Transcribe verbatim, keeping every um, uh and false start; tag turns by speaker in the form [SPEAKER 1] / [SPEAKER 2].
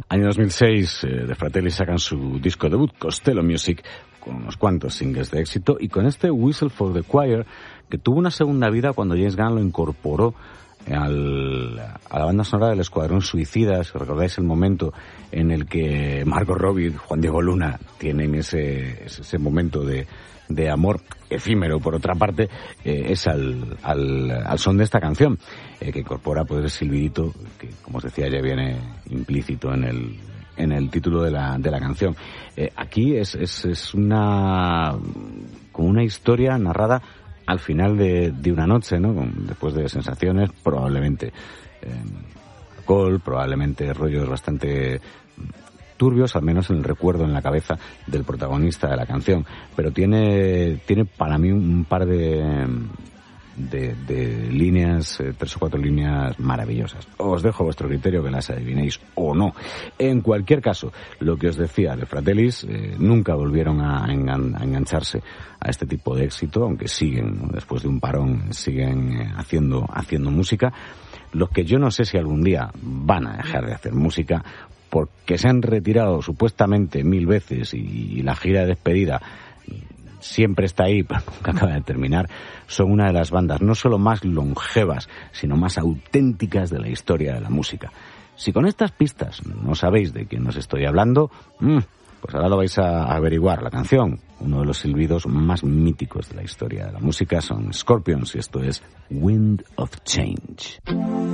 [SPEAKER 1] Año dos mil seis, eh, The Fratelli sacan su disco debut, Costello Music, con unos cuantos singles de éxito, y con este Whistle for the Choir, que tuvo una segunda vida cuando James Gunn lo incorporó al, a la banda sonora del Escuadrón Suicida. Si recordáis el momento en el que Margot Robbie y Juan Diego Luna tienen ese, ese momento de, de amor efímero, por otra parte, eh, es al, al, al son de esta canción, eh, que incorpora pues el silbidito, que como os decía ya viene implícito en el en el título de la de la canción. Eh, aquí es, es es una como una historia narrada al final de, de una noche, ¿no? Después de sensaciones, probablemente eh, alcohol, probablemente rollos bastante turbios, al menos en el recuerdo en la cabeza del protagonista de la canción. Pero tiene tiene para mí un par de de, de líneas, eh, tres o cuatro líneas maravillosas. Os dejo a vuestro criterio que las adivinéis o no. En cualquier caso, lo que os decía de Fratellis, eh, nunca volvieron a, engan, a engancharse a este tipo de éxito, aunque siguen, ¿no? Después de un parón, siguen eh, haciendo, haciendo música. Los que yo no sé si algún día van a dejar de hacer música, porque se han retirado supuestamente mil veces y, y la gira de despedida siempre está ahí, pero nunca acaba de terminar. Son una de las bandas no solo más longevas, sino más auténticas de la historia de la música. Si con estas pistas no sabéis de quién os estoy hablando, mmm, pues ahora lo vais a averiguar. La canción, uno de los silbidos más míticos de la historia de la música, son Scorpions, y esto es Wind of Change.